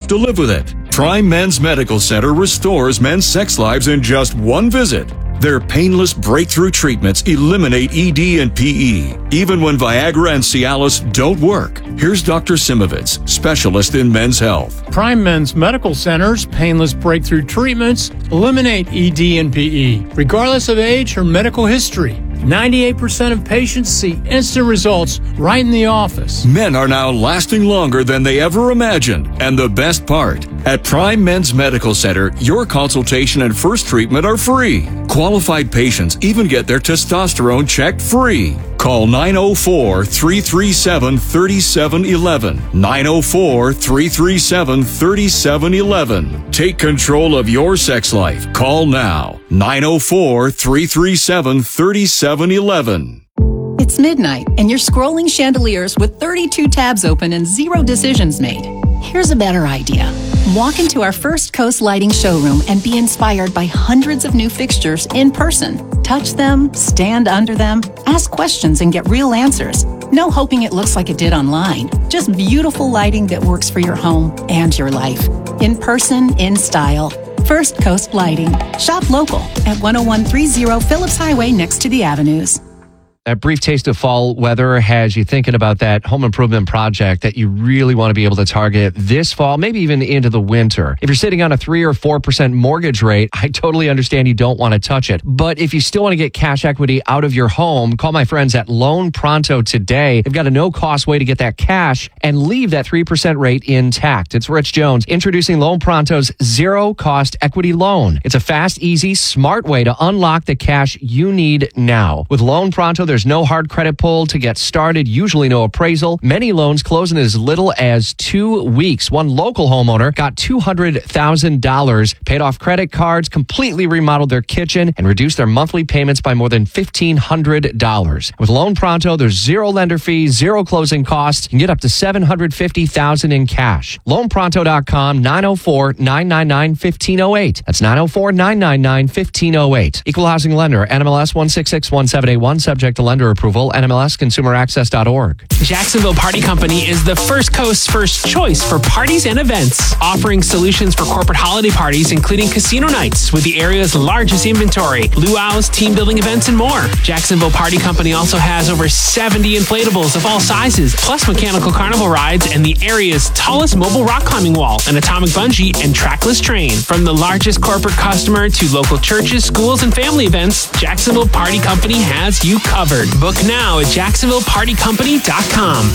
to live with it. Prime Men's Medical Center restores men's sex lives in just one visit. Their painless breakthrough treatments eliminate ED and PE, even when Viagra and Cialis don't work. Here's Dr. Simovitz, specialist in men's health. Prime Men's Medical Center's painless breakthrough treatments eliminate ED and PE, regardless of age or medical history. 98% of patients see instant results right in the office. Men are now lasting longer than they ever imagined. And the best part, at Prime Men's Medical Center, your consultation and first treatment are free. Qualified patients even get their testosterone checked free. Call 904-337-3711. 904-337-3711. Take control of your sex life. Call now. 904-337-3711. It's midnight, and you're scrolling chandeliers with 32 tabs open and 0 decisions made. Here's a better idea. Walk into our First Coast Lighting showroom and be inspired by hundreds of new fixtures in person. Touch them, stand under them, ask questions, and get real answers. No hoping it looks like it did online. Just beautiful lighting that works for your home and your life. In person, in style. First Coast Lighting. Shop local at 10130 Phillips Highway next to the Avenues. That brief taste of fall weather has you thinking about that home improvement project that you really want to be able to target this fall, maybe even into the winter. If you're sitting on a 3 or 4% mortgage rate, I totally understand you don't want to touch it. But if you still want to get cash equity out of your home, call my friends at Loan Pronto today. They've got a no-cost way to get that cash and leave that 3% rate intact. It's Rich Jones introducing Loan Pronto's zero-cost equity loan. It's a fast, easy, smart way to unlock the cash you need now. With Loan Pronto, there's no hard credit pull to get started, usually no appraisal. Many loans close in as little as 2 weeks. One local homeowner got $200,000, paid off credit cards, completely remodeled their kitchen, and reduced their monthly payments by more than $1,500. With Loan Pronto, there's zero lender fees, zero closing costs. You can get up to $750,000 in cash. LoanPronto.com, 904-999-1508. That's 904-999-1508. Equal housing lender, NMLS 1661781, subject to lender approval, NMLSconsumeraccess.org. Jacksonville Party Company is the First Coast's first choice for parties and events, offering solutions for corporate holiday parties, including casino nights with the area's largest inventory, luau's, team building events, and more. Jacksonville Party Company also has over 70 inflatables of all sizes, plus mechanical carnival rides and the area's tallest mobile rock climbing wall, an atomic bungee, and trackless train. From the largest corporate customer to local churches, schools, and family events, Jacksonville Party Company has you covered. Book now at jacksonvillepartycompany.com.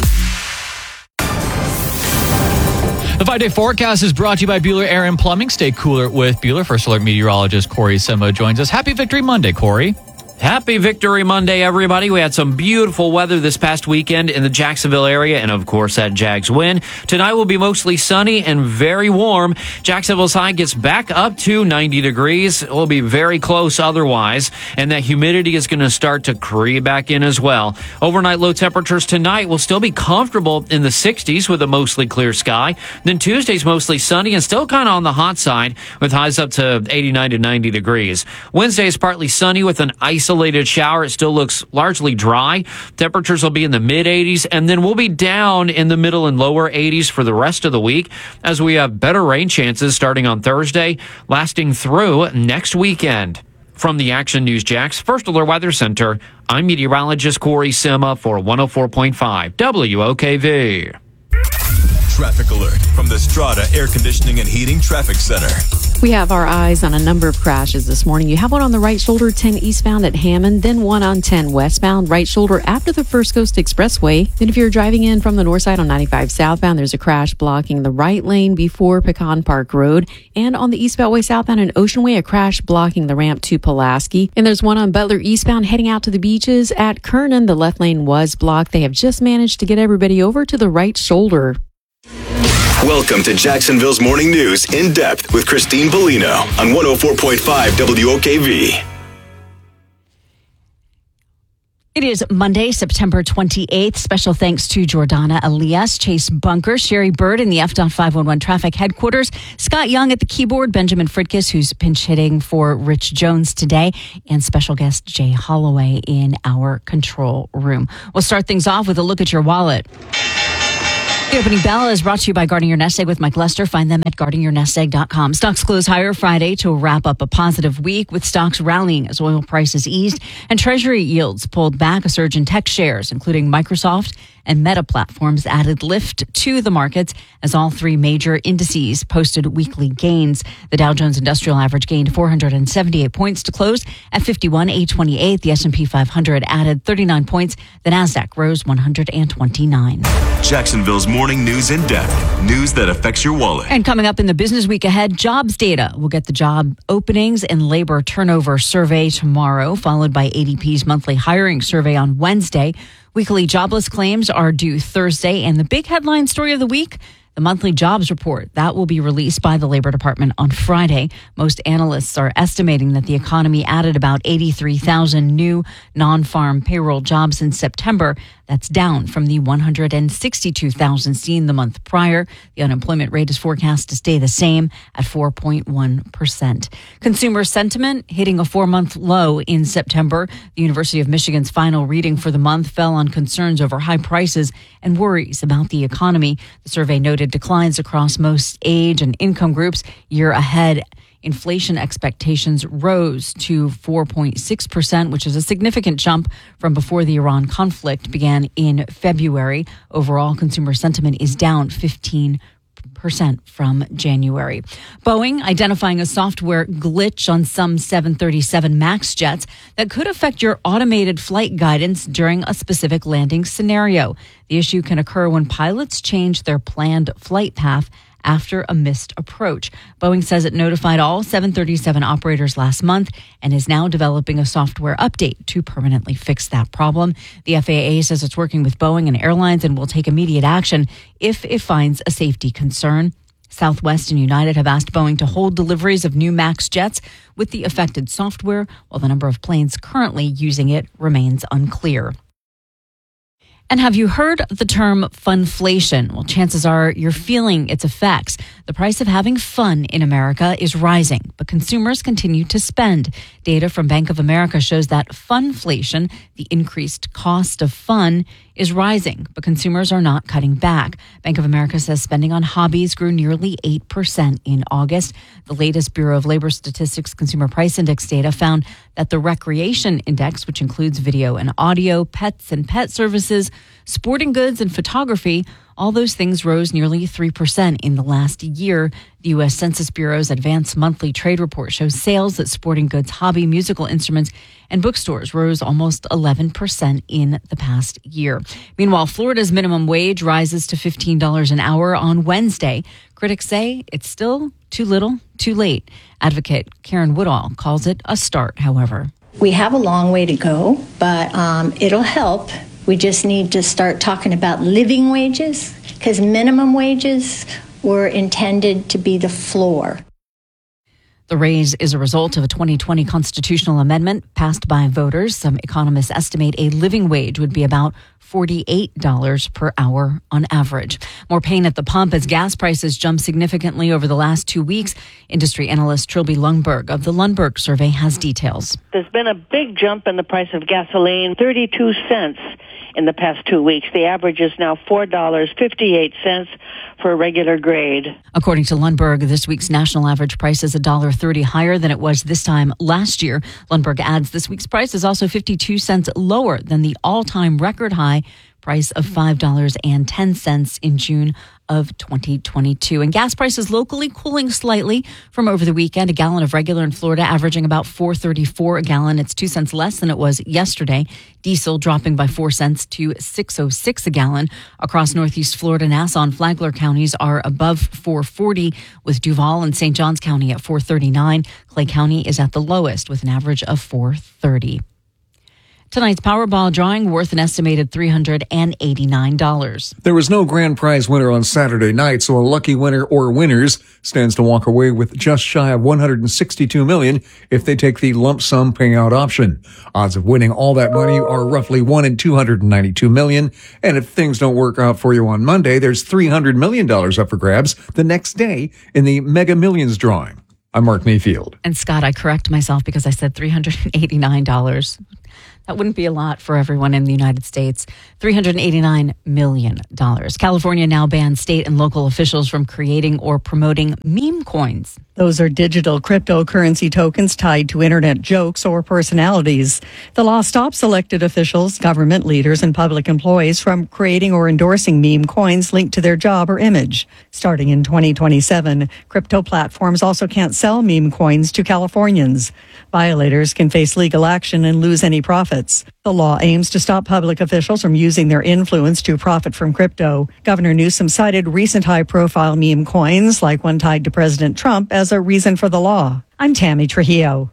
The 5-day forecast is brought to you by Bueller Air and Plumbing. Stay cooler with Bueller. First Alert meteorologist Corey Simo joins us. Happy Victory Monday, Corey. Happy Victory Monday, everybody. We had some beautiful weather this past weekend in the Jacksonville area and, of course, at Jags Win. Tonight will be mostly sunny and very warm. Jacksonville's high gets back up to 90 degrees. It will be very close otherwise, and that humidity is going to start to creep back in as well. Overnight low temperatures tonight will still be comfortable in the 60s with a mostly clear sky. Then Tuesday's mostly sunny and still kind of on the hot side with highs up to 89 to 90 degrees. Wednesday is partly sunny with an isolated shower. It still looks largely dry. Temperatures will be in the mid-80s, and then we'll be down in the middle and lower 80s for the rest of the week as we have better rain chances starting on Thursday, lasting through next weekend. From the Action News Jax First Alert Weather Center, I'm meteorologist Corey Sima for 104.5 WOKV. Traffic alert from the Strata Air Conditioning and Heating Traffic Center. We have our eyes on a number of crashes this morning. You have one on the right shoulder, 10 eastbound at Hammond, then one on 10 westbound, right shoulder after the First Coast Expressway. Then if you're driving in from the north side on 95 southbound, there's a crash blocking the right lane before Pecan Park Road. And on the East Beltway southbound and Ocean Way, a crash blocking the ramp to Pulaski. And there's one on Butler eastbound heading out to the beaches at Kernan. The left lane was blocked. They have just managed to get everybody over to the right shoulder. Welcome to Jacksonville's Morning News in depth with Christine Polino on 104.5 WOKV. It is Monday, September 28th. Special thanks to Jordana Elias, Chase Bunker, Sherry Bird in the FDOT 511 traffic headquarters, Scott Young at the keyboard, Benjamin Fritkiss, who's pinch hitting for Rich Jones today, and special guest Jay Holloway in our control room. We'll start things off with a look at your wallet. The opening bell is brought to you by Guarding Your Nest Egg with Mike Lester. Find them at guardingyournestegg.com. Stocks close higher Friday to wrap up a positive week, with stocks rallying as oil prices eased and Treasury yields pulled back. A surge in tech shares, including Microsoft and Meta Platforms, added lift to the markets as all three major indices posted weekly gains. The Dow Jones Industrial Average gained 478 points to close at 51,828. The S&P 500 added 39 points. The Nasdaq rose 129. Jacksonville's morning news in depth. News that affects your wallet. And coming up in the business week ahead, jobs data. We'll get the job openings and labor turnover survey tomorrow, followed by ADP's monthly hiring survey on Wednesday. Weekly jobless claims are due Thursday, and the big headline story of the week, the monthly jobs report. That will be released by the Labor Department on Friday. Most analysts are estimating that the economy added about 83,000 new non-farm payroll jobs in September. That's down from the 162,000 seen the month prior. The unemployment rate is forecast to stay the same at 4.1%. Consumer sentiment hitting a 4-month low in September. The University of Michigan's final reading for the month fell on concerns over high prices and worries about the economy. The survey noted declines across most age and income groups. Year ahead, inflation expectations rose to 4.6%, which is a significant jump from before the Iran conflict began in February. Overall, consumer sentiment is down 15% from January. Boeing identifying a software glitch on some 737 MAX jets that could affect your automated flight guidance during a specific landing scenario. The issue can occur when pilots change their planned flight path after a missed approach. Boeing says it notified all 737 operators last month and is now developing a software update to permanently fix that problem. The FAA says it's working with Boeing and airlines and will take immediate action if it finds a safety concern. Southwest and United have asked Boeing to hold deliveries of new MAX jets with the affected software, while the number of planes currently using it remains unclear. And have you heard the term funflation? Well, chances are you're feeling its effects. The price of having fun in America is rising, but consumers continue to spend. Data from Bank of America shows that funflation, the increased cost of fun, is rising, but consumers are not cutting back. Bank of America says spending on hobbies grew nearly 8% in August. The latest Bureau of Labor Statistics Consumer Price Index data found that the Recreation Index, which includes video and audio, pets and pet services, sporting goods and photography, all those things rose nearly 3% in the last year. The U.S. Census Bureau's advanced monthly trade report shows sales at sporting goods, hobby, musical instruments, and bookstores rose almost 11% in the past year. Meanwhile, Florida's minimum wage rises to $15 an hour on Wednesday. Critics say it's still too little, too late. Advocate Karen Woodall calls it a start, however. We have a long way to go, but it'll help. We just need to start talking about living wages, because minimum wages were intended to be the floor. The raise is a result of a 2020 constitutional amendment passed by voters. Some economists estimate a living wage would be about $48 per hour on average. More pain at the pump as gas prices jumped significantly over the last 2 weeks. Industry analyst Trilby Lundberg of the Lundberg Survey has details. There's been a big jump in the price of gasoline, 32 cents in the past 2 weeks. The average is now $4.58 for a regular grade. According to Lundberg, this week's national average price is $1.30 higher than it was this time last year. Lundberg adds this week's price is also 52 cents lower than the all-time record high price of $5.10 in June of 2022. And gas prices locally cooling slightly from over the weekend. A gallon of regular in Florida averaging about $4.34 a gallon. It's 2 cents less than it was yesterday. Diesel dropping by 4 cents to $6.06 a gallon. Across Northeast Florida, Nassau and Flagler counties are above $4.40, with Duval and St. Johns County at $4.39. Clay County is at the lowest with an average of $4.30. Tonight's Powerball drawing worth an estimated $389. There was no grand prize winner on Saturday night, so a lucky winner or winners stands to walk away with just shy of $162 million if they take the lump sum payout option. Odds of winning all that money are roughly 1 in 292 million. And if things don't work out for you on Monday, there's $300 million up for grabs the next day in the Mega Millions drawing. I'm Mark Mayfield. And Scott, I correct myself because I said $389. That wouldn't be a lot for everyone in the United States. $389 million. California now bans state and local officials from creating or promoting meme coins. Those are digital cryptocurrency tokens tied to internet jokes or personalities. The law stops elected officials, government leaders, and public employees from creating or endorsing meme coins linked to their job or image. Starting in 2027, crypto platforms also can't sell meme coins to Californians. Violators can face legal action and lose any profits. The law aims to stop public officials from using their influence to profit from crypto. Governor Newsom cited recent high-profile meme coins, like one tied to President Trump, as a reason for the law. I'm Tammy Trujillo.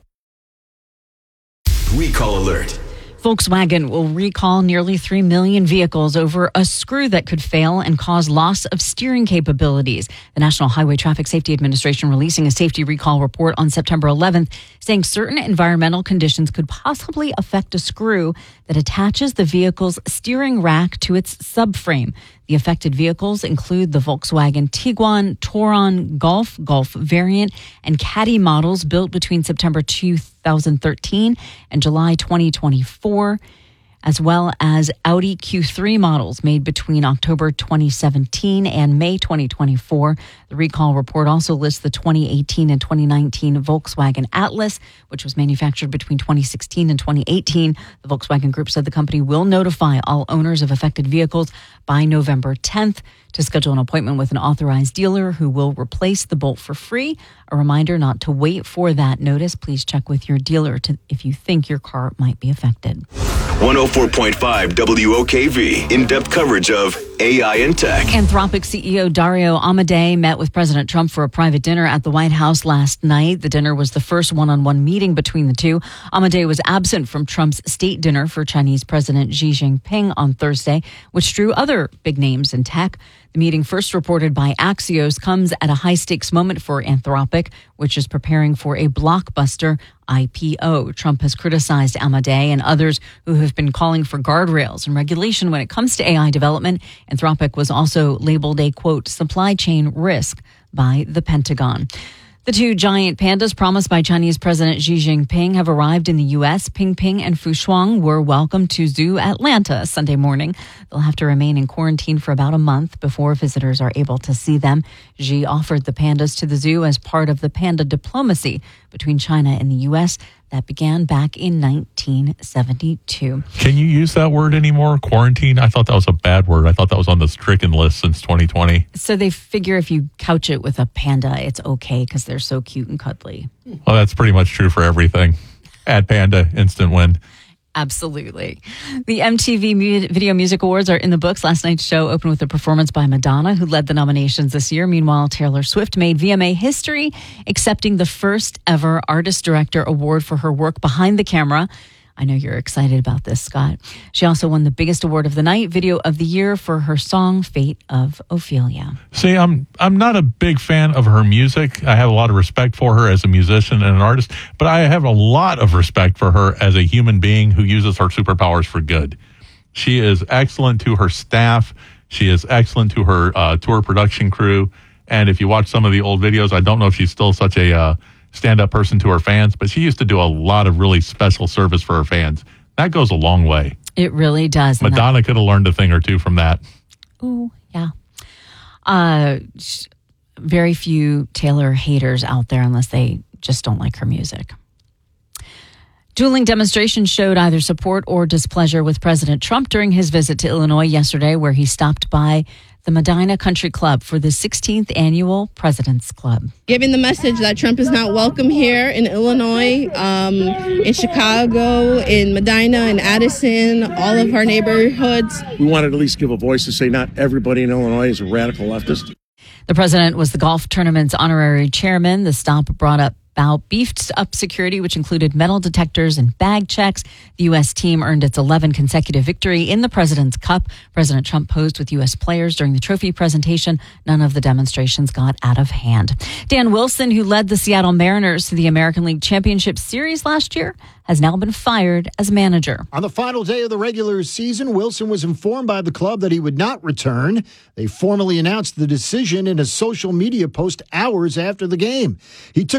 Recall alert. Volkswagen will recall nearly 3 million vehicles over a screw that could fail and cause loss of steering capabilities. The National Highway Traffic Safety Administration releasing a safety recall report on September 11th, saying certain environmental conditions could possibly affect a screw that attaches the vehicle's steering rack to its subframe. The affected vehicles include the Volkswagen Tiguan, Touran, Golf variant, and Caddy models built between September 2013 and July 2024, as well as Audi Q3 models made between October 2017 and May 2024. The recall report also lists the 2018 and 2019 Volkswagen Atlas, which was manufactured between 2016 and 2018. The Volkswagen Group said the company will notify all owners of affected vehicles by November 10th to schedule an appointment with an authorized dealer who will replace the bolt for free. A reminder not to wait for that notice. Please check with your dealer if you think your car might be affected. 104.5 WOKV. In-depth coverage of AI and tech. Anthropic CEO Dario Amodei met with President Trump for a private dinner at the White House last night. The dinner was the first one-on-one meeting between the two. Amodei was absent from Trump's state dinner for Chinese President Xi Jinping on Thursday, which drew other big names in tech. The meeting, first reported by Axios, comes at a high-stakes moment for Anthropic, which is preparing for a blockbuster IPO. Trump has criticized Amodei and others who have been calling for guardrails and regulation when it comes to AI development. Anthropic was also labeled a, quote, supply chain risk by the Pentagon. The two giant pandas promised by Chinese President Xi Jinping have arrived in the U.S. Pingping and Fushuang were welcomed to Zoo Atlanta Sunday morning. They'll have to remain in quarantine for about a month before visitors are able to see them. Xi offered the pandas to the zoo as part of the panda diplomacy between China and the U.S. that began back in 1972. Can you use that word anymore? Quarantine? I thought that was a bad word. I thought that was on the stricken list since 2020. So they figure if you couch it with a panda, it's okay because they're so cute and cuddly. Well, that's pretty much true for everything. Add panda, instant win. Absolutely. The MTV Video Music Awards are in the books. Last night's show opened with a performance by Madonna, who led the nominations this year. Meanwhile, Taylor Swift made VMA history, accepting the first ever Artist Director Award for her work behind the camera. I know you're excited about this, Scott. She also won the biggest award of the night, Video of the Year, for her song Fate of Ophelia. See, I'm not a big fan of her music. I have a lot of respect for her as a musician and an artist, but I have a lot of respect for her as a human being who uses her superpowers for good. She is excellent to her staff. She is excellent to her tour production crew. And if you watch some of the old videos, I don't know if she's still such a stand-up person to her fans, but she used to do a lot of really special service for her fans. That goes a long way. It really does. Madonna could have learned a thing or two from that. Ooh, yeah. Very few Taylor haters out there unless they just don't like her music. Dueling demonstrations showed either support or displeasure with President Trump during his visit to Illinois yesterday, where he stopped by the Medina Country Club for the 16th annual President's Club. Giving the message that Trump is not welcome here in Illinois, in Chicago, in Medina, in Addison, all of our neighborhoods. We wanted to at least give a voice to say not everybody in Illinois is a radical leftist. The president was the golf tournament's honorary chairman. The stop brought up about beefed up security, which included metal detectors and bag checks. The U.S. team earned its 11th consecutive victory in the President's Cup. President Trump posed with U.S. players during the trophy presentation. None of the demonstrations got out of hand. Dan Wilson, who led the Seattle Mariners to the American League Championship Series last year, has now been fired as manager. On the final day of the regular season, Wilson was informed by the club that he would not return. They formally announced the decision in a social media post hours after the game. He took over as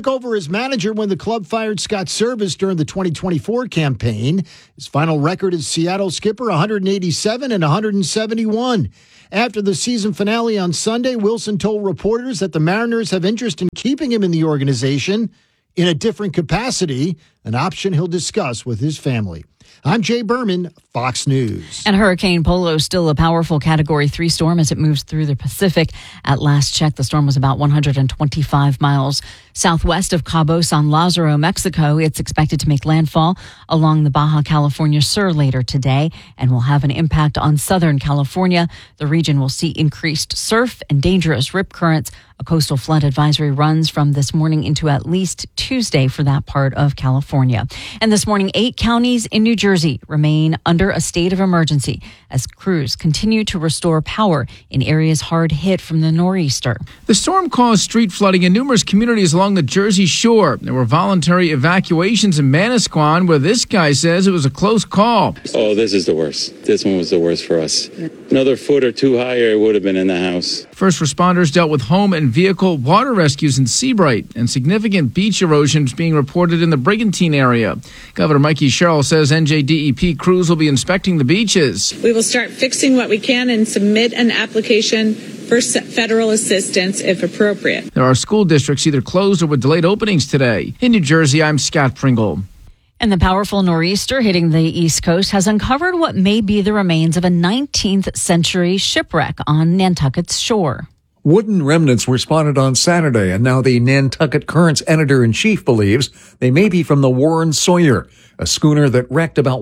as manager when the club fired Scott Service during the 2024 campaign. His final record as Seattle skipper, 187 and 171. After the season finale on Sunday, Wilson told reporters that the Mariners have interest in keeping him in the organization in a different capacity, an option he'll discuss with his family. I'm Jay Berman, Fox News. And Hurricane Polo is still a powerful Category 3 storm as it moves through the Pacific. At last check, the storm was about 125 miles southwest of Cabo San Lazaro, Mexico. It's expected to make landfall along the Baja California Sur later today and will have an impact on Southern California. The region will see increased surf and dangerous rip currents. A coastal flood advisory runs from this morning into at least Tuesday for that part of California. And this morning, 8 counties in New Jersey remain under a state of emergency as crews continue to restore power in areas hard hit from the nor'easter. The storm caused street flooding in numerous communities along the Jersey Shore. There were voluntary evacuations in Manasquan, where this guy says it was a close call. Oh, this is the worst. This one was the worst for us. Another foot or two higher, it would have been in the house. First responders dealt with home and vehicle water rescues in Seabright, and significant beach erosion is being reported in the Brigantine area. Governor Mikey Sherrill says NJDEP crews will be inspecting the beaches. We will start fixing what we can and submit an application for federal assistance if appropriate. There are school districts either closed or with delayed openings today. In New Jersey, I'm Scott Pringle. And the powerful nor'easter hitting the East Coast has uncovered what may be the remains of a 19th century shipwreck on Nantucket's shore. Wooden remnants were spotted on Saturday, and now the Nantucket Current's editor-in-chief believes they may be from the Warren Sawyer, a schooner that wrecked about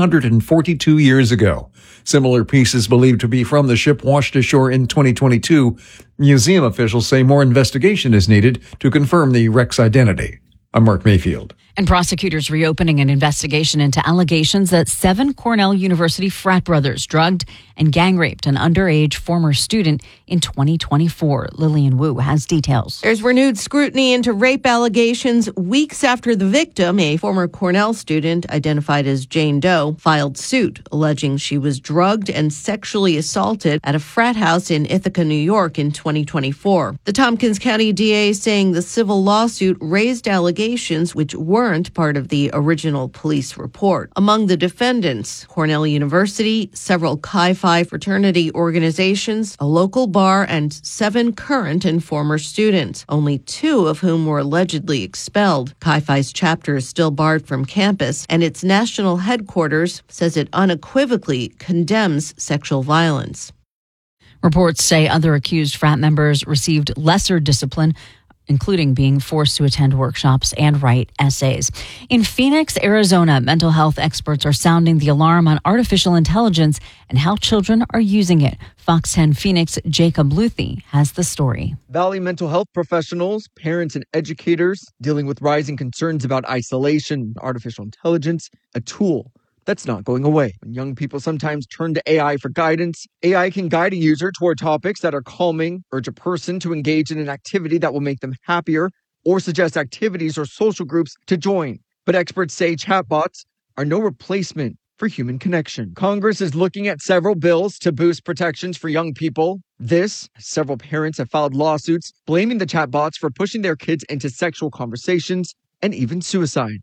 142 years ago. Similar pieces believed to be from the ship washed ashore in 2022. Museum officials say more investigation is needed to confirm the wreck's identity. I'm Mark Mayfield. And prosecutors reopening an investigation into allegations that 7 Cornell University frat brothers drugged and gang raped an underage former student in 2024. Lillian Wu has details. There's renewed scrutiny into rape allegations weeks after the victim, a former Cornell student identified as Jane Doe, filed suit alleging she was drugged and sexually assaulted at a frat house in Ithaca, New York in 2024. The Tompkins County DA saying the civil lawsuit raised allegations which weren't part of the original police report. Among the defendants, Cornell University, several Chi Phi fraternity organizations, a local bar, and 7 current and former students, only 2 of whom were allegedly expelled. Chi Phi's chapter is still barred from campus, and its national headquarters says it unequivocally condemns sexual violence. Reports say other accused frat members received lesser discipline, including being forced to attend workshops and write essays. In Phoenix, Arizona, mental health experts are sounding the alarm on artificial intelligence and how children are using it. Fox 10 Phoenix Jacob Luthi has the story. Valley mental health professionals, parents, and educators dealing with rising concerns about isolation, artificial intelligence, a tool that's not going away. When young people sometimes turn to AI for guidance, AI can guide a user toward topics that are calming, urge a person to engage in an activity that will make them happier, or suggest activities or social groups to join. But experts say chatbots are no replacement for human connection. Congress is looking at several bills to boost protections for young people. Several parents have filed lawsuits blaming the chatbots for pushing their kids into sexual conversations and even suicide.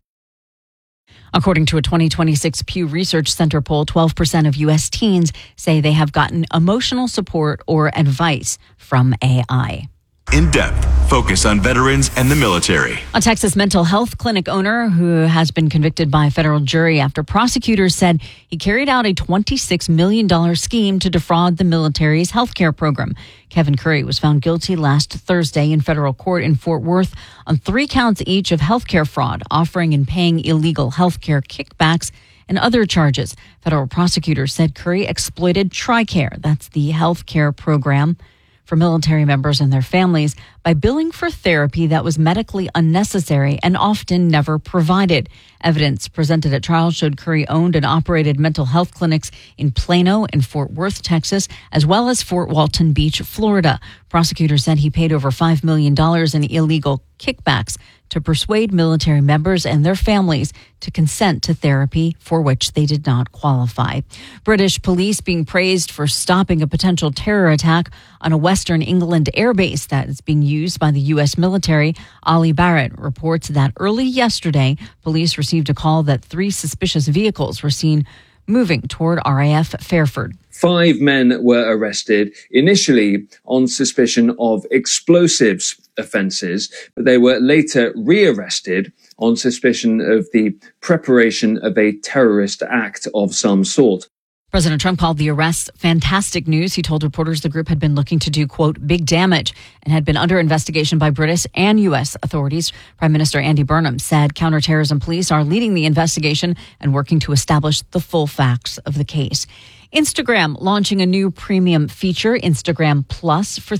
According to a 2026 Pew Research Center poll, 12% of U.S. teens say they have gotten emotional support or advice from AI. In depth, focus on veterans and the military. A Texas mental health clinic owner who has been convicted by a federal jury after prosecutors said he carried out a $26 million scheme to defraud the military's health care program. Kevin Curry was found guilty last Thursday in federal court in Fort Worth on 3 counts each of healthcare fraud, offering and paying illegal healthcare kickbacks, and other charges. Federal prosecutors said Curry exploited TRICARE, that's the healthcare program for military members and their families, by billing for therapy that was medically unnecessary and often never provided. Evidence presented at trial showed Curry owned and operated mental health clinics in Plano and Fort Worth, Texas, as well as Fort Walton Beach, Florida. Prosecutors said he paid over $5 million in illegal kickbacks to persuade military members and their families to consent to therapy for which they did not qualify. British police being praised for stopping a potential terror attack on a Western England airbase that is being used by the U.S. military. Ali Barrett reports that early yesterday, police received a call that 3 suspicious vehicles were seen moving toward RAF Fairford. 5 men were arrested initially on suspicion of explosives offences, but they were later rearrested on suspicion of the preparation of a terrorist act of some sort. President Trump called the arrests fantastic news. He told reporters the group had been looking to do, quote, big damage and had been under investigation by British and U.S. authorities. Prime Minister Andy Burnham said counterterrorism police are leading the investigation and working to establish the full facts of the case. Instagram launching a new premium feature, Instagram Plus, for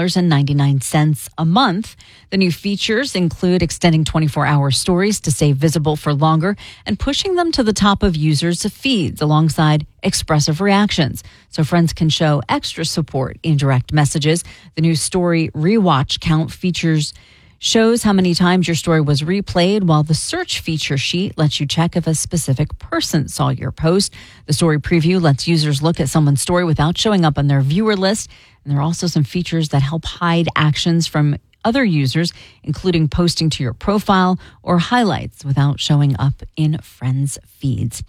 $3.99 a month. The new features include extending 24-hour stories to stay visible for longer and pushing them to the top of users' feeds alongside expressive reactions, so friends can show extra support in direct messages. The new story rewatch count features shows how many times your story was replayed, while the search feature sheet lets you check if a specific person saw your post. The story preview lets users look at someone's story without showing up on their viewer list. And there are also some features that help hide actions from other users, including posting to your profile or highlights without showing up in friends' feeds.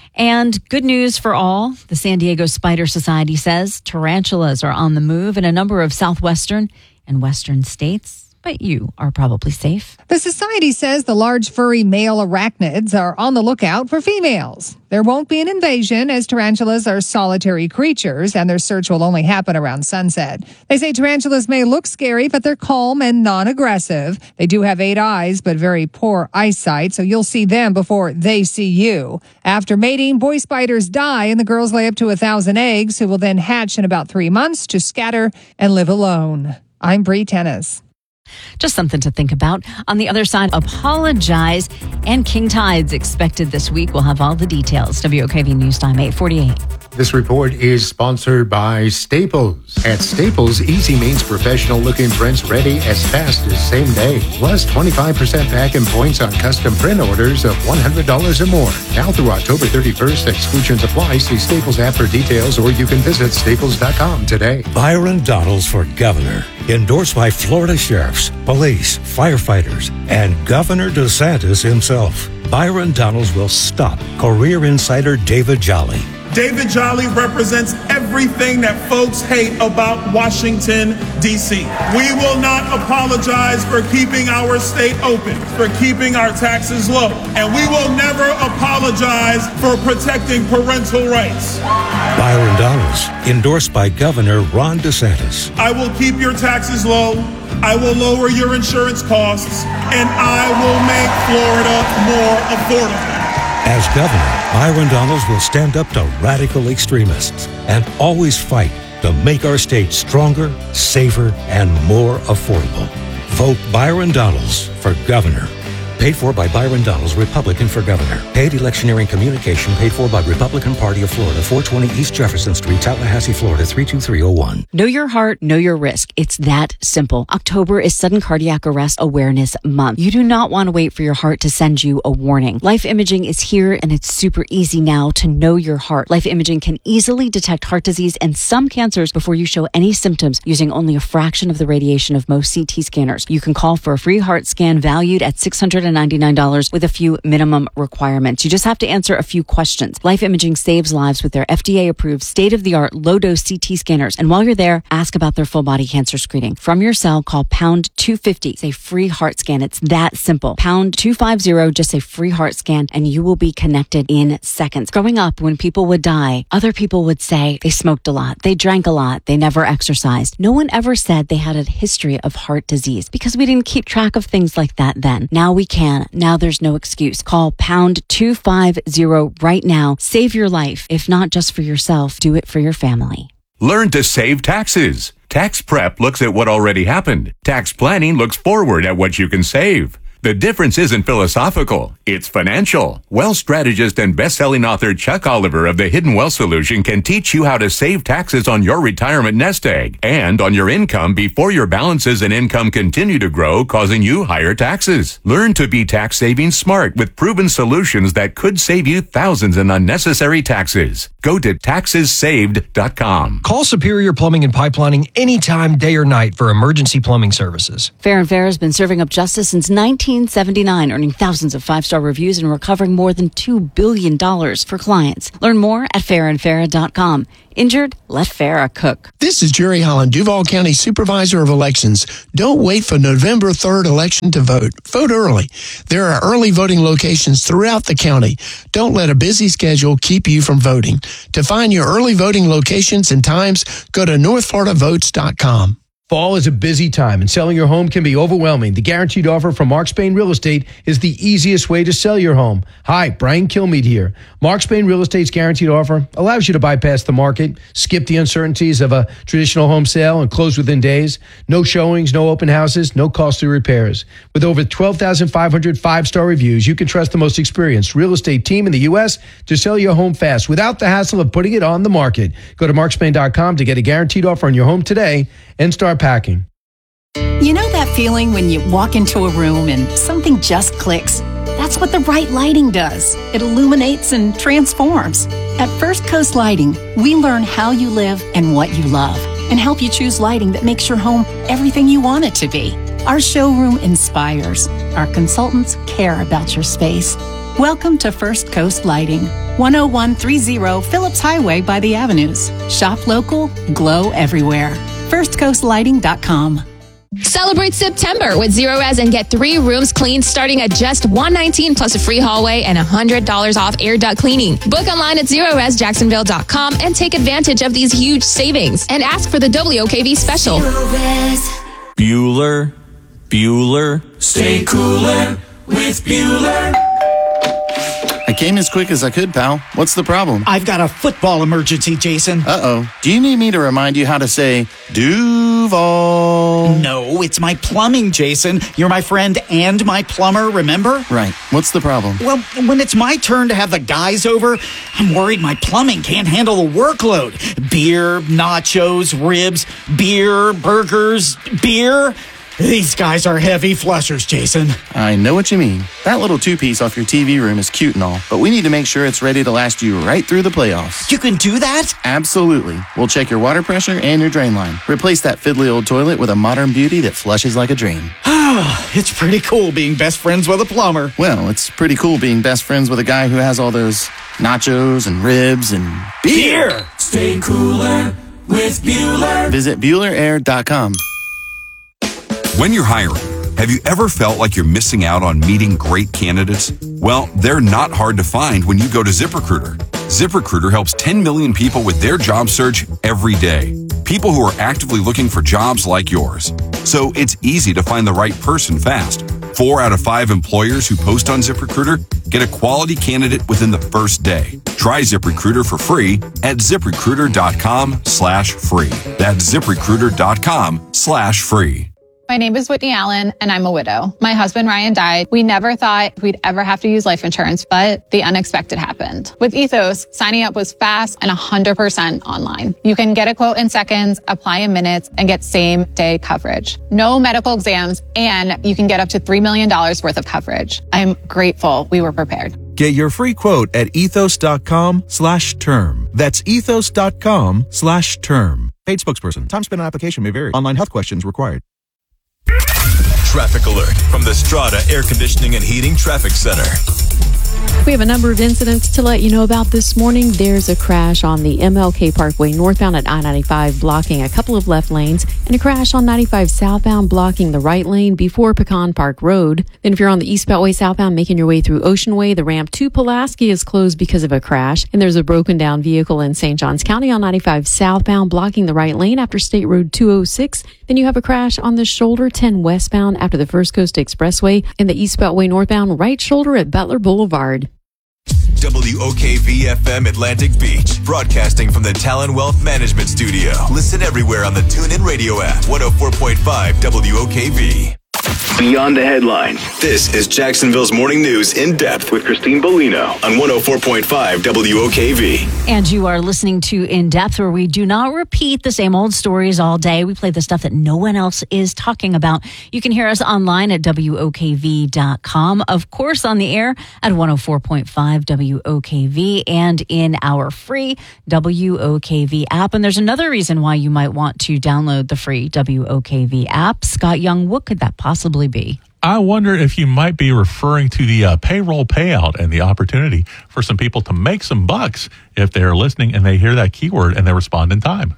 And good news for all. The San Diego Spider Society says tarantulas are on the move in a number of southwestern and western states. But you are probably safe. The society says the large furry male arachnids are on the lookout for females. There won't be an invasion as tarantulas are solitary creatures and their search will only happen around sunset. They say tarantulas may look scary, but they're calm and non-aggressive. They do have 8 eyes, but very poor eyesight, so you'll see them before they see you. After mating, boy spiders die and the girls lay up to 1,000 eggs, who will then hatch in about 3 months to scatter and live alone. I'm Bree Tennis. Just something to think about. On the other side, apologize. And king tides expected this week. We'll have all the details. WOKV News Time 8:48. This report is sponsored by Staples. At Staples, easy means professional-looking prints ready as fast as same day. Plus 25% back in points on custom print orders of $100 or more. Now through October 31st, exclusions apply. See Staples app for details, or you can visit staples.com today. Byron Donalds for governor. Endorsed by Florida sheriffs, police, firefighters, and Governor DeSantis himself. Byron Donalds will stop career insider David Jolly. David Jolly represents everything that folks hate about Washington, D.C. We will not apologize for keeping our state open, for keeping our taxes low, and we will never apologize for protecting parental rights. Byron Donalds, endorsed by Governor Ron DeSantis. I will keep your taxes low, I will lower your insurance costs, and I will make Florida more affordable. As governor, Byron Donalds will stand up to radical extremists and always fight to make our state stronger, safer, and more affordable. Vote Byron Donalds for governor. Paid for by Byron Donalds, Republican for governor. Paid electioneering communication paid for by Republican Party of Florida, 420 East Jefferson Street, Tallahassee, Florida, 32301. Know your heart, know your risk. It's that simple. October is Sudden Cardiac Arrest Awareness Month. You do not want to wait for your heart to send you a warning. Life Imaging is here, and it's super easy now to know your heart. Life Imaging can easily detect heart disease and some cancers before you show any symptoms using only a fraction of the radiation of most CT scanners. You can call for a free heart scan valued at $699 with a few minimum requirements. You just have to answer a few questions. Life Imaging saves lives with their FDA-approved state-of-the-art low-dose CT scanners. And while you're there, ask about their full-body cancer screening. From your cell, call pound 250. It's a free heart scan. It's that simple. Pound 250, just a free heart scan, and you will be connected in seconds. Growing up, when people would die, other people would say they smoked a lot, they drank a lot, they never exercised. No one ever said they had a history of heart disease because we didn't keep track of things like that then. Now we can. Now there's no excuse. Call pound 250 right now. Save your life. If not just for yourself, do it for your family. Learn to save taxes. Tax prep looks at what already happened. Tax planning looks forward at what you can save. The difference isn't philosophical, it's financial. Wealth strategist and best-selling author Chuck Oliver of The Hidden Wealth Solution can teach you how to save taxes on your retirement nest egg and on your income before your balances and income continue to grow, causing you higher taxes. Learn to be tax-saving smart with proven solutions that could save you thousands in unnecessary taxes. Go to taxessaved.com. Call Superior Plumbing and Pipelining anytime, day or night for emergency plumbing services. Fair & Fair has been serving up justice since 1979, earning thousands of five-star reviews and recovering more than $2 billion for clients. Learn more at fairandfarah.com. Injured? Let Farah cook. This is Jerry Holland, Duval County Supervisor of Elections. Don't wait for November 3rd election to vote. Vote early. There are early voting locations throughout the county. Don't let a busy schedule keep you from voting. To find your early voting locations and times, go to northfloridaVotes.com. Fall is a busy time and selling your home can be overwhelming. The guaranteed offer from Mark Spain Real Estate is the easiest way to sell your home. Hi, Brian Kilmeade here. Mark Spain Real Estate's guaranteed offer allows you to bypass the market, skip the uncertainties of a traditional home sale and close within days. No showings, no open houses, no costly repairs. With over 12,500 five-star reviews, you can trust the most experienced real estate team in the U.S. to sell your home fast without the hassle of putting it on the market. Go to markspain.com to get a guaranteed offer on your home today and start packing. You know that feeling when you walk into a room and something just clicks? That's what the right lighting does. It illuminates and transforms. At First Coast Lighting, we learn how you live and what you love and help you choose lighting that makes your home everything you want it to be. Our showroom inspires. Our consultants care about your space. Welcome to First Coast Lighting, 10130 Phillips Highway by the Avenues. Shop local, glow everywhere. FirstCoastLighting.com. Celebrate September with Zero Res and get 3 rooms cleaned starting at just $119 plus a free hallway and $100 off air duct cleaning. Book online at ZeroResJacksonville.com and take advantage of these huge savings and ask for the WOKV special. Bueller, stay cooler with Bueller. I came as quick as I could, pal. What's the problem? I've got a football emergency, Jason. Uh-oh. Do you need me to remind you how to say Duval? No, it's my plumbing, Jason. You're my friend and my plumber, remember? Right. What's the problem? Well, when it's my turn to have the guys over, I'm worried my plumbing can't handle the workload. Beer, nachos, ribs, beer, burgers, beer. These guys are heavy flushers, Jason. I know what you mean. That little 2-piece off your TV room is cute and all, but we need to make sure it's ready to last you right through the playoffs. You can do that? Absolutely. We'll check your water pressure and your drain line. Replace that fiddly old toilet with a modern beauty that flushes like a dream. It's pretty cool being best friends with a plumber. Well, it's pretty cool being best friends with a guy who has all those nachos and ribs and beer. Stay cooler with Bueller. Visit BuellerAir.com. When you're hiring, have you ever felt like you're missing out on meeting great candidates? Well, they're not hard to find when you go to ZipRecruiter. ZipRecruiter helps 10 million people with their job search every day. People who are actively looking for jobs like yours. So it's easy to find the right person fast. 4 out of 5 employers who post on ZipRecruiter get a quality candidate within the first day. Try ZipRecruiter for free at ZipRecruiter.com/free. That's ZipRecruiter.com/free. My name is Whitney Allen, and I'm a widow. My husband, Ryan, died. We never thought we'd ever have to use life insurance, but the unexpected happened. With Ethos, signing up was fast and 100% online. You can get a quote in seconds, apply in minutes, and get same-day coverage. No medical exams, and you can get up to $3 million worth of coverage. I'm grateful we were prepared. Get your free quote at ethos.com/term. That's ethos.com/term. Paid spokesperson. Time spent on application may vary. Online health questions required. Traffic alert from the Strata Air Conditioning and Heating Traffic Center. We have a number of incidents to let you know about this morning. There's a crash on the MLK Parkway northbound at I-95 blocking a couple of left lanes, and a crash on 95 southbound blocking the right lane before Pecan Park Road. Then if you're on the East Beltway southbound making your way through Ocean Way, the ramp to Pulaski is closed because of a crash, and there's a broken down vehicle in St. Johns County on 95 southbound blocking the right lane after State Road 206. Then you have a crash on the shoulder 10 westbound after the First Coast Expressway, and the East Beltway northbound right shoulder at Butler Boulevard. WOKV-FM Atlantic Beach, broadcasting from the Talon Wealth Management Studio. Listen everywhere on the TuneIn Radio app, 104.5 WOKV. beyond the headlines. This is Jacksonville's Morning News in Depth with Christine Bellino on 104.5 WOKV. And you are listening to In Depth, where we do not repeat the same old stories all day. We play the stuff that no one else is talking about. You can hear us online at WOKV.com. Of course, on the air at 104.5 WOKV and in our free WOKV app. And there's another reason why you might want to download the free WOKV app. Scott Young, what could that possibly be? I wonder if you might be referring to the payroll payout and the opportunity for some people to make some bucks if they're listening and they hear that keyword and they respond in time.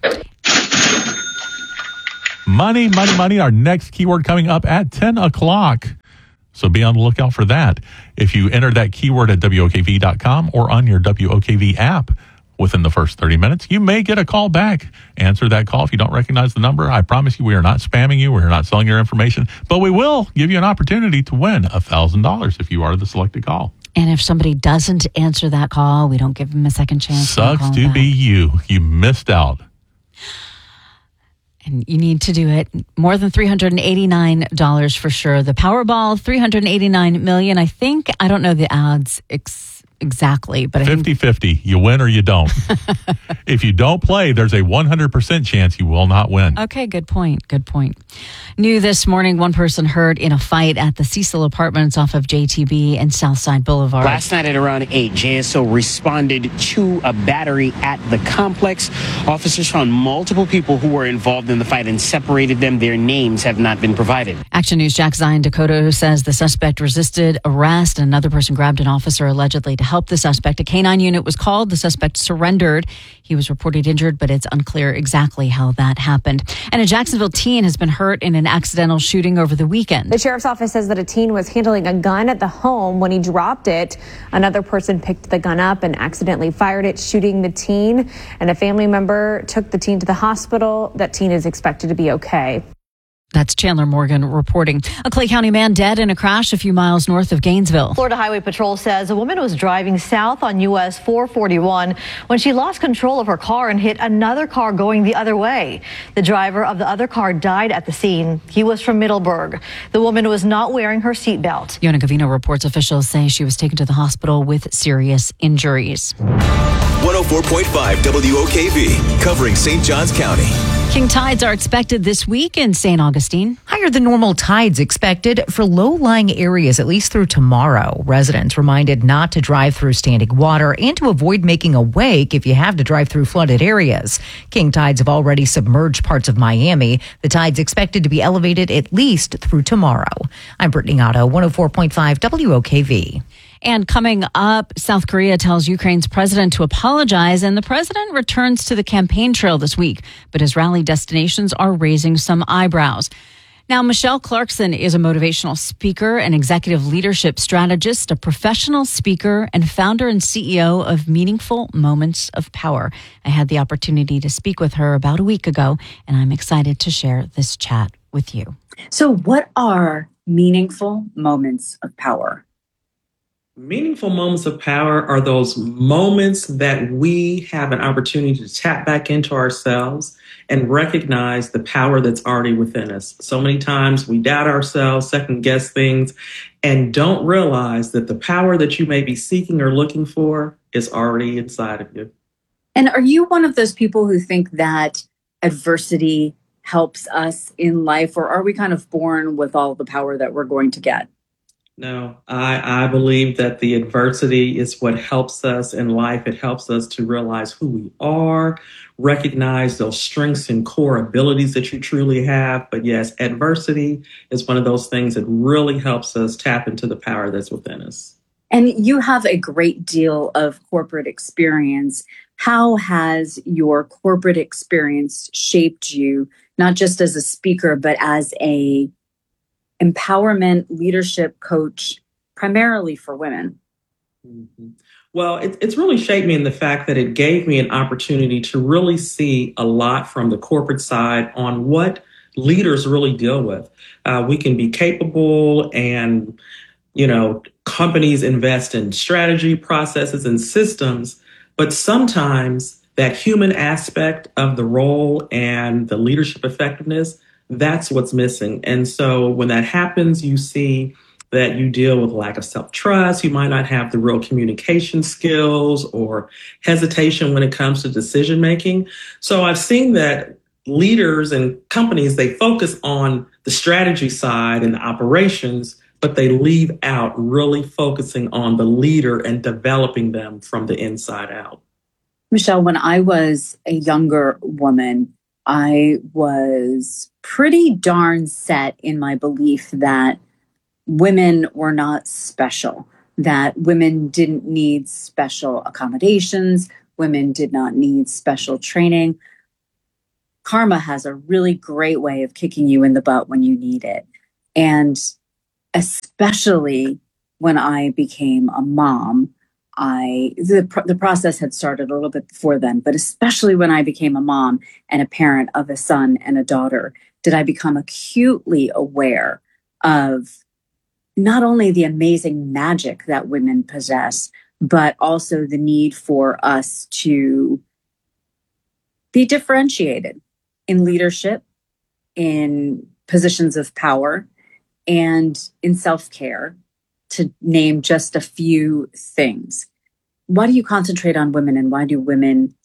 Money, money, money, our next keyword coming up at 10 o'clock. So be on the lookout for that. If you enter that keyword at WOKV.com or on your WOKV app within the first 30 minutes, you may get a call back. Answer that call if you don't recognize the number. I promise you we are not spamming you. We are not selling your information, but we will give you an opportunity to win $1,000 if you are the selected call. And if somebody doesn't answer that call, we don't give them a second chance. Sucks to be you. You missed out. And you need to do it. More than $389 for sure. The Powerball, $389 million. I think, I don't know the odds exactly, but 50-50. You win or you don't. If you don't play, there's a 100% chance you will not win. Okay, good point. Good point. New this morning, one person hurt in a fight at the Cecil Apartments off of JTB and Southside Boulevard. Last night at around 8, JSO responded to a battery at the complex. Officers found multiple people who were involved in the fight and separated them. Their names have not been provided. Action News Jack Zion Dakota says the suspect resisted arrest. Another person grabbed an officer allegedly to help the suspect. A K-9 unit was called. The suspect surrendered. He was reported injured, but it's unclear exactly how that happened. And a Jacksonville teen has been hurt in an accidental shooting over the weekend. The sheriff's office says that a teen was handling a gun at the home when he dropped it. Another person picked the gun up and accidentally fired it, shooting the teen. And a family member took the teen to the hospital. That teen is expected to be okay. That's Chandler Morgan reporting. A Clay County man dead in a crash a few miles north of Gainesville. Florida Highway Patrol says a woman was driving south on US 441 when she lost control of her car and hit another car going the other way. The driver of the other car died at the scene. He was from Middleburg. The woman was not wearing her seatbelt. Yona Gavino reports officials say she was taken to the hospital with serious injuries. 104.5 WOKV, covering St. Johns County. King tides are expected this week in St. Augustine. Higher than normal tides expected for low-lying areas, at least through tomorrow. Residents reminded not to drive through standing water and to avoid making a wake if you have to drive through flooded areas. King tides have already submerged parts of Miami. The tide's expected to be elevated at least through tomorrow. I'm Brittany Otto, 104.5 WOKV. And coming up, South Korea tells Ukraine's president to apologize, and the president returns to the campaign trail this week. But his rally destinations are raising some eyebrows. Now, Michelle Clarkson is a motivational speaker, an executive leadership strategist, a professional speaker, and founder and CEO of Meaningful Moments of Power. I had the opportunity to speak with her about a week ago, and I'm excited to share this chat with you. So what are meaningful moments of power? Meaningful moments of power are those moments that we have an opportunity to tap back into ourselves and recognize the power that's already within us. So many times we doubt ourselves, second guess things, and don't realize that the power that you may be seeking or looking for is already inside of you. And are you one of those people who think that adversity helps us in life, or are we kind of born with all the power that we're going to get? No, I believe that the adversity is what helps us in life. It helps us to realize who we are, recognize those strengths and core abilities that you truly have. But yes, adversity is one of those things that really helps us tap into the power that's within us. And you have a great deal of corporate experience. How has your corporate experience shaped you, not just as a speaker, but as a empowerment leadership coach, primarily for women? Mm-hmm. Well, it's really shaped me in the fact that it gave me an opportunity to really see a lot from the corporate side on what leaders really deal with. We can be capable and, companies invest in strategy, processes, and systems, but sometimes that human aspect of the role and the leadership effectiveness that's what's missing. And so when that happens, you see that you deal with lack of self-trust. You might not have the real communication skills or hesitation when it comes to decision making. So I've seen that leaders and companies, they focus on the strategy side and the operations, but they leave out really focusing on the leader and developing them from the inside out. Michelle, when I was a younger woman, I was pretty darn set in my belief that women were not special, that women didn't need special accommodations, women did not need special training. Karma has a really great way of kicking you in the butt when you need it. And especially when I became a mom, the process had started a little bit before then, but especially when I became a mom and a parent of a son and a daughter, did I become acutely aware of not only the amazing magic that women possess, but also the need for us to be differentiated in leadership, in positions of power, and in self-care, to name just a few things. Why do you concentrate on women, and why do women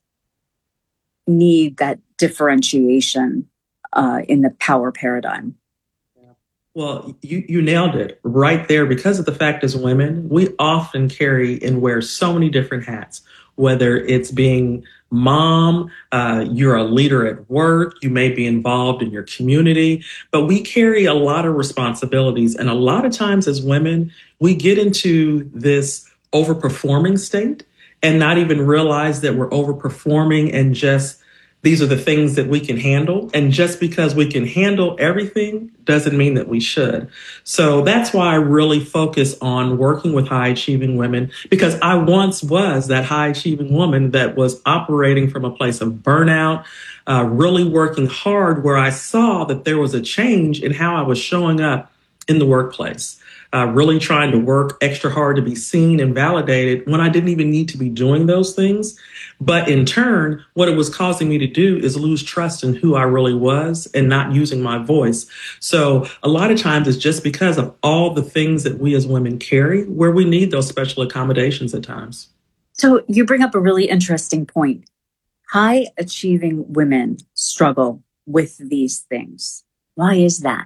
need that differentiation in the power paradigm? Well, you nailed it right there. Because of the fact as women, we often carry and wear so many different hats, whether it's being mom, you're a leader at work, you may be involved in your community, but we carry a lot of responsibilities. And a lot of times as women, we get into this overperforming state and not even realize that we're overperforming and just these are the things that we can handle. And just because we can handle everything doesn't mean that we should. So that's why I really focus on working with high achieving women, because I once was that high achieving woman that was operating from a place of burnout, really working hard, where I saw that there was a change in how I was showing up in the workplace. Really trying to work extra hard to be seen and validated when I didn't even need to be doing those things. But in turn, what it was causing me to do is lose trust in who I really was and not using my voice. So a lot of times it's just because of all the things that we as women carry where we need those special accommodations at times. So you bring up a really interesting point. High achieving women struggle with these things. Why is that?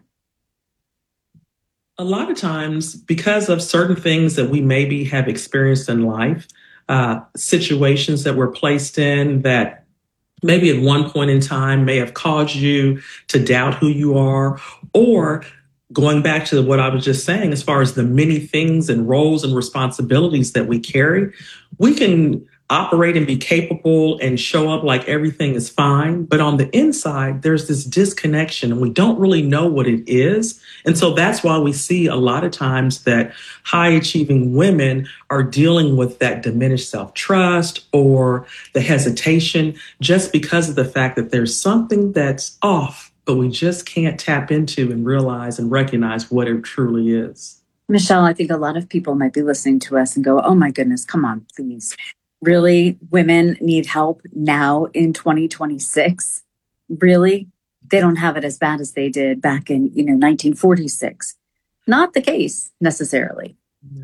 A lot of times, because of certain things that we maybe have experienced in life, situations that we're placed in that maybe at one point in time may have caused you to doubt who you are, or going back to what I was just saying, as far as the many things and roles and responsibilities that we carry, we can operate and be capable and show up like everything is fine. But on the inside, there's this disconnection and we don't really know what it is. And so that's why we see a lot of times that high achieving women are dealing with that diminished self-trust or the hesitation just because of the fact that there's something that's off, but we just can't tap into and realize and recognize what it truly is. Michelle, I think a lot of people might be listening to us and go, oh my goodness, come on, please. Really, women need help now in 2026? Really? They don't have it as bad as they did back in, 1946. Not the case necessarily.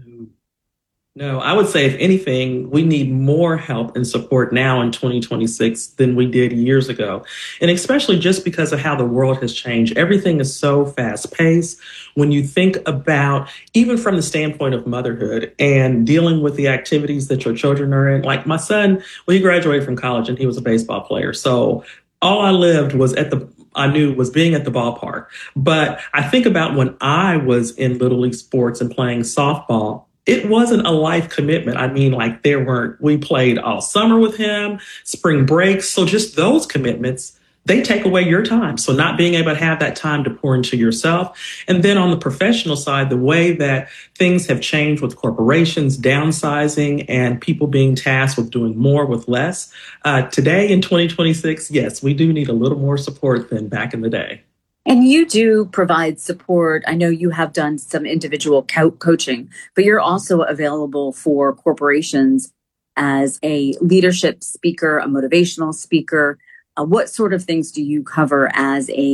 No, I would say, if anything, we need more help and support now in 2026 than we did years ago. And especially just because of how the world has changed. Everything is so fast paced. When you think about, even from the standpoint of motherhood and dealing with the activities that your children are in, like my son, well, he graduated from college and he was a baseball player. So all I lived was I knew was being at the ballpark. But I think about when I was in Little League sports and playing softball, it wasn't a life commitment. I mean, like we played all summer with him, spring breaks. So just those commitments, they take away your time. So not being able to have that time to pour into yourself. And then on the professional side, the way that things have changed with corporations, downsizing, and people being tasked with doing more with less. Today in 2026, yes, we do need a little more support than back in the day. And you do provide support. I know you have done some individual coaching, but you're also available for corporations as a leadership speaker, a motivational speaker. What sort of things do you cover as a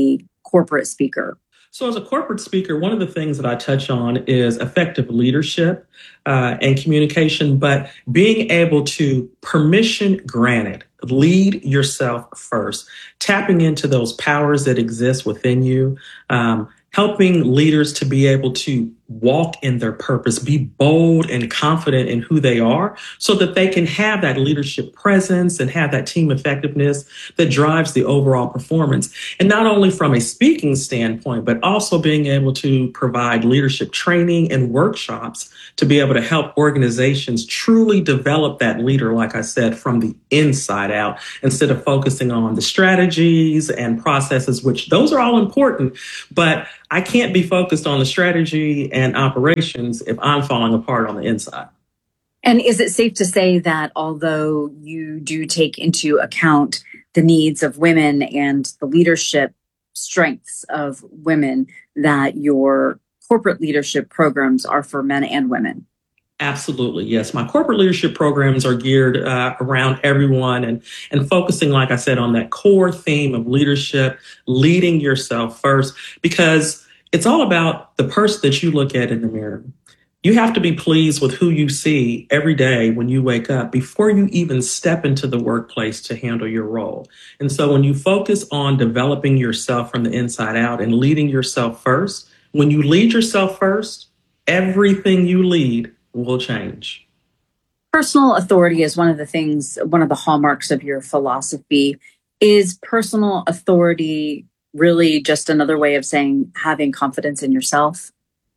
corporate speaker? So as a corporate speaker, one of the things that I touch on is effective leadership and communication, but being able to, permission granted, lead yourself first, tapping into those powers that exist within you, helping leaders to be able to walk in their purpose, be bold and confident in who they are so that they can have that leadership presence and have that team effectiveness that drives the overall performance. And not only from a speaking standpoint, but also being able to provide leadership training and workshops to be able to help organizations truly develop that leader, like I said, from the inside out, instead of focusing on the strategies and processes, which those are all important, but I can't be focused on the strategy and operations if I'm falling apart on the inside. And is it safe to say that although you do take into account the needs of women and the leadership strengths of women, that your corporate leadership programs are for men and women? Absolutely, yes. My corporate leadership programs are geared around everyone and focusing, like I said, on that core theme of leadership, leading yourself first, because it's all about the person that you look at in the mirror. You have to be pleased with who you see every day when you wake up before you even step into the workplace to handle your role. And so when you focus on developing yourself from the inside out and leading yourself first, when you lead yourself first, everything you lead will change. Personal authority is one of the hallmarks of your philosophy. Is personal authority really just another way of saying having confidence in yourself?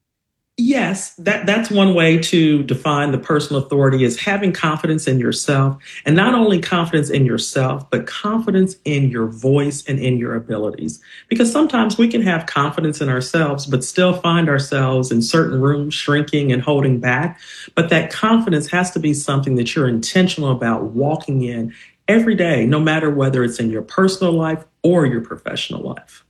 Yes, that's one way to define the personal authority, is having confidence in yourself, and not only confidence in yourself, but confidence in your voice and in your abilities. Because sometimes we can have confidence in ourselves, but still find ourselves in certain rooms shrinking and holding back. But that confidence has to be something that you're intentional about walking in every day, no matter whether it's in your personal life or your professional life.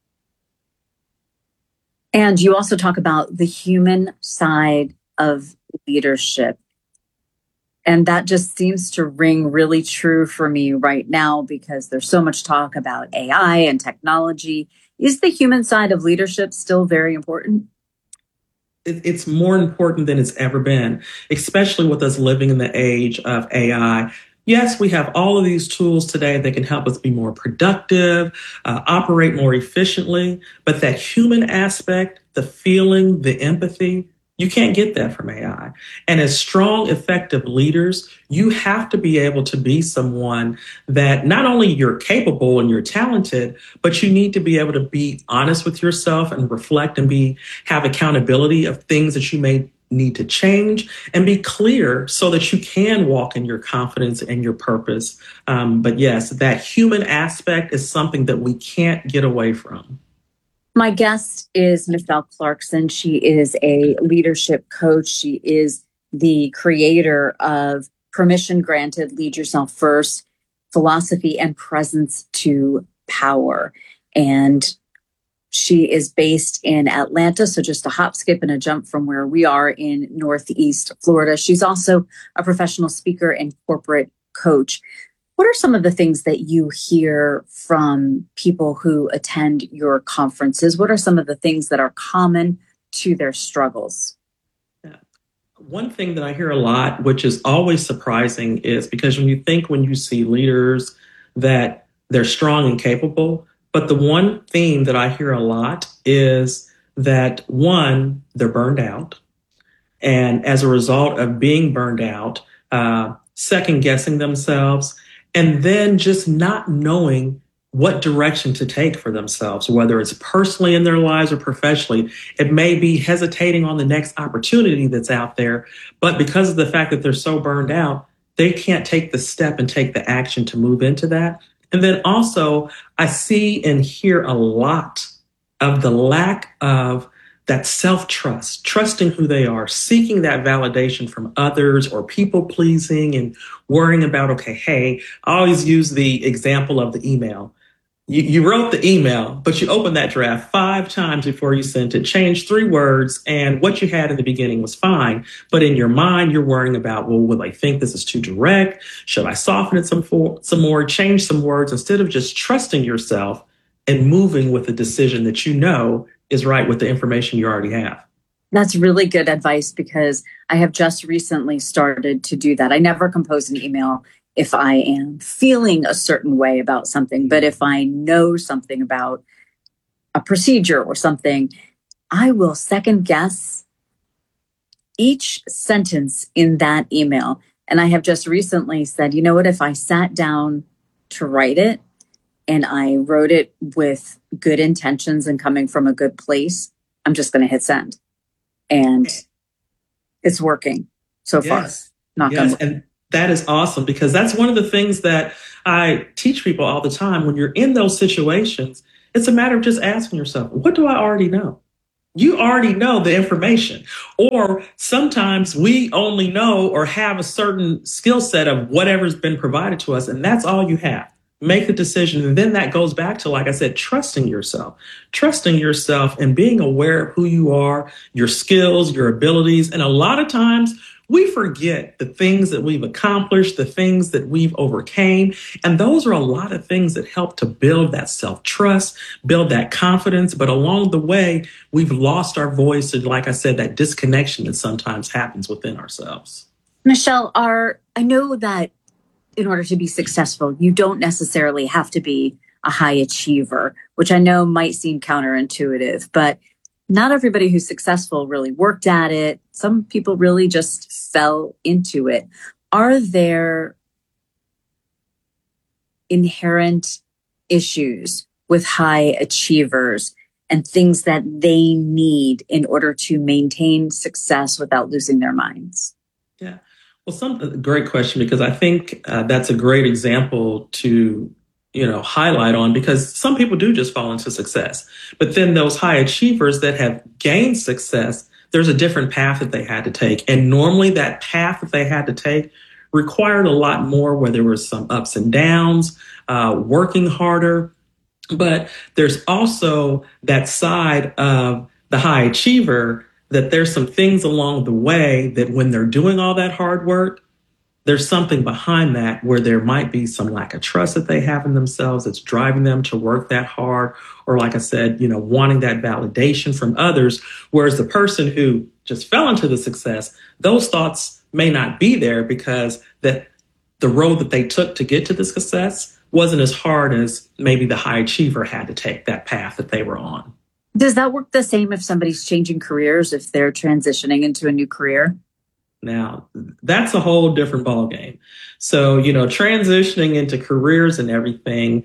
And you also talk about the human side of leadership. And that just seems to ring really true for me right now, because there's so much talk about AI and technology. Is the human side of leadership still very important? It's more important than it's ever been, especially with us living in the age of AI. Yes, we have all of these tools today that can help us be more productive, operate more efficiently, but that human aspect, the feeling, the empathy, you can't get that from AI. And as strong, effective leaders, you have to be able to be someone that not only you're capable and you're talented, but you need to be able to be honest with yourself and reflect and have accountability of things that you may need to change, and be clear so that you can walk in your confidence and your purpose. But yes, that human aspect is something that we can't get away from. My guest is Michelle Clarkson. She is a leadership coach. She is the creator of Permission Granted, Lead Yourself First, Philosophy and Presence to Power. And she is based in Atlanta, so just a hop, skip, and a jump from where we are in Northeast Florida. She's also a professional speaker and corporate coach. What are some of the things that you hear from people who attend your conferences? What are some of the things that are common to their struggles? One thing that I hear a lot, which is always surprising, is because when you see leaders that they're strong and capable, but the one theme that I hear a lot is that, one, they're burned out. And as a result of being burned out, second guessing themselves, and then just not knowing what direction to take for themselves, whether it's personally in their lives or professionally. It may be hesitating on the next opportunity that's out there, but because of the fact that they're so burned out, they can't take the step and take the action to move into that. And then also, I see and hear a lot of the lack of that self-trust, trusting who they are, seeking that validation from others, or people-pleasing and worrying about, okay, hey, I always use the example of the email. You wrote the email, but you opened that draft 5 times before you sent it, changed 3 words, and what you had in the beginning was fine. But in your mind, you're worrying about, well, will they think this is too direct? Should I soften it some more, change some words, instead of just trusting yourself and moving with the decision that you know is right with the information you already have. That's really good advice, because I have just recently started to do that. I never compose an email if I am feeling a certain way about something, but if I know something about a procedure or something, I will second guess each sentence in that email. And I have just recently said, you know what, if I sat down to write it and I wrote it with good intentions and coming from a good place, I'm just going to hit send. And it's working so far. Yes, and that is awesome, because that's one of the things that I teach people all the time. When you're in those situations, it's a matter of just asking yourself, what do I already know? You already know the information. Or sometimes we only know or have a certain skill set of whatever's been provided to us, and that's all you have. Make the decision. And then that goes back to, like I said, trusting yourself and being aware of who you are, your skills, your abilities. And a lot of times we forget the things that we've accomplished, the things that we've overcame. And those are a lot of things that help to build that self-trust, build that confidence. But along the way, we've lost our voice. And like I said, that disconnection that sometimes happens within ourselves. Michelle, I know that in order to be successful, you don't necessarily have to be a high achiever, which I know might seem counterintuitive, but not everybody who's successful really worked at it. Some people really just fell into it. Are there inherent issues with high achievers and things that they need in order to maintain success without losing their minds? Yeah. Well, great question, because I think that's a great example to, highlight on, because some people do just fall into success. But then those high achievers that have gained success, there's a different path that they had to take. And normally that path that they had to take required a lot more, where there were some ups and downs, working harder. But there's also that side of the high achiever that there's some things along the way that when they're doing all that hard work, there's something behind that where there might be some lack of trust that they have in themselves that's driving them to work that hard. Or like I said, wanting that validation from others. Whereas the person who just fell into the success, those thoughts may not be there, because the road that they took to get to the success wasn't as hard as maybe the high achiever had to take that path that they were on. Does that work the same if somebody's changing careers, if they're transitioning into a new career? Now, that's a whole different ballgame. So, transitioning into careers and everything,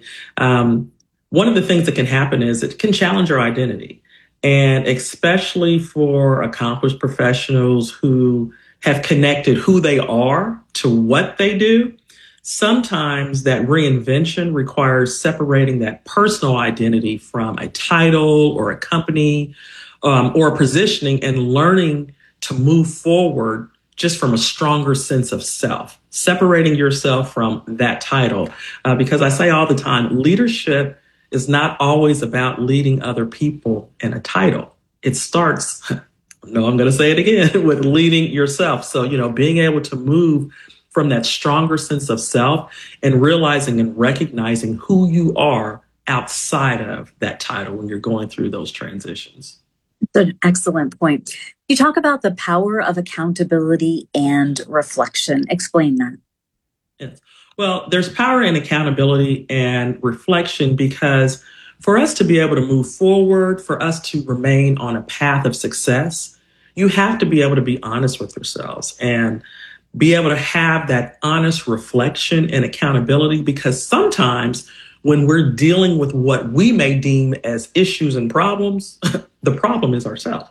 one of the things that can happen is it can challenge our identity. And especially for accomplished professionals who have connected who they are to what they do, sometimes that reinvention requires separating that personal identity from a title or a company or a positioning, and learning to move forward just from a stronger sense of self, separating yourself from that title. Because I say all the time, leadership is not always about leading other people in a title. It starts, no, I'm going to say it again, with leading yourself. So, being able to move from that stronger sense of self and realizing and recognizing who you are outside of that title when you're going through those transitions. That's an excellent point. You talk about the power of accountability and reflection. Explain that. Yes. Well, there's power in accountability and reflection, because for us to be able to move forward, for us to remain on a path of success, you have to be able to be honest with yourselves and be able to have that honest reflection and accountability, because sometimes when we're dealing with what we may deem as issues and problems, the problem is ourselves.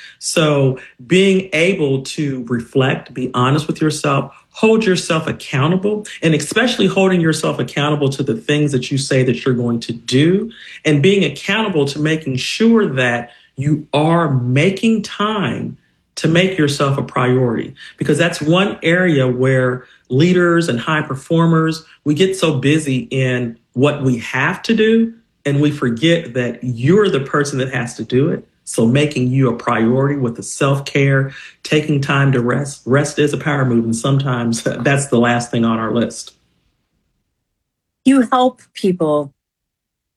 So being able to reflect, be honest with yourself, hold yourself accountable, and especially holding yourself accountable to the things that you say that you're going to do, and being accountable to making sure that you are making time to make yourself a priority, because that's one area where leaders and high performers, we get so busy in what we have to do, and we forget that you're the person that has to do it. So making you a priority with the self-care, taking time to rest. Rest is a power move, and sometimes that's the last thing on our list. You help people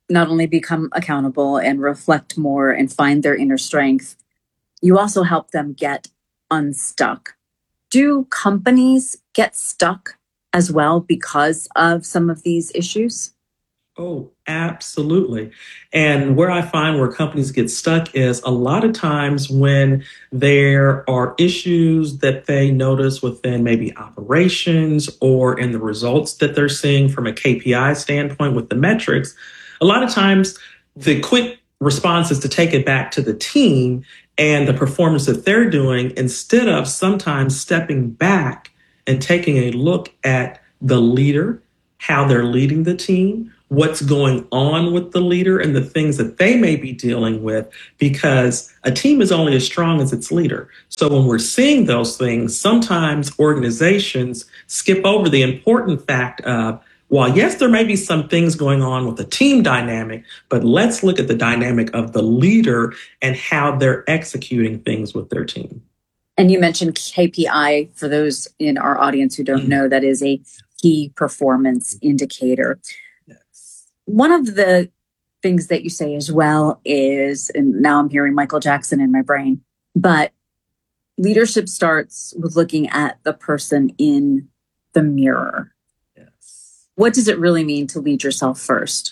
not only become accountable and reflect more and find their inner strength, you also help them get unstuck. Do companies get stuck as well because of some of these issues? Oh, absolutely. And where I find where companies get stuck is a lot of times when there are issues that they notice within maybe operations or in the results that they're seeing from a KPI standpoint with the metrics. A lot of times the quick response is to take it back to the team and the performance that they're doing instead of sometimes stepping back and taking a look at the leader, how they're leading the team, what's going on with the leader and the things that they may be dealing with, because a team is only as strong as its leader. So when we're seeing those things, sometimes organizations skip over the important fact of, while yes, there may be some things going on with the team dynamic, but let's look at the dynamic of the leader and how they're executing things with their team. And you mentioned KPI. For those in our audience who don't know, that is a key performance indicator. One of the things that you say as well is, and now I'm hearing Michael Jackson in my brain, but leadership starts with looking at the person in the mirror. Yes. What does it really mean to lead yourself first?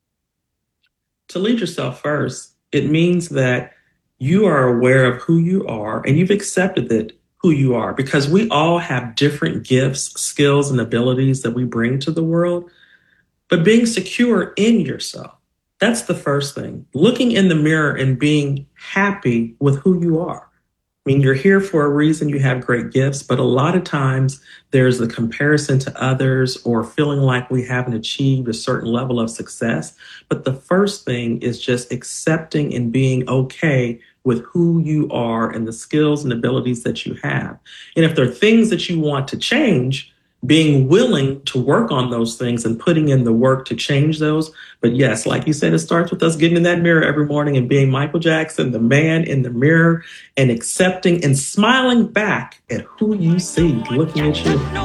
To lead yourself first, it means that you are aware of who you are and you've accepted that who you are, because we all have different gifts, skills, and abilities that we bring to the world. But being secure in yourself, that's the first thing. Looking in the mirror and being happy with who you are. I mean, you're here for a reason, you have great gifts, but a lot of times there's the comparison to others or feeling like we haven't achieved a certain level of success. But the first thing is just accepting and being okay with who you are and the skills and abilities that you have. And if there are things that you want to change, being willing to work on those things and putting in the work to change those. But yes, like you said, it starts with us getting in that mirror every morning and being Michael Jackson, the man in the mirror, and accepting and smiling back at who you see looking at you.